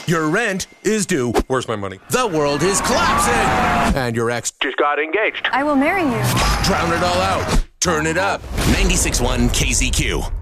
Your rent is due. Where's my money? The world is collapsing. And your ex just got engaged. I will marry you. drown it all out. Turn it up. 96.1 KZQ.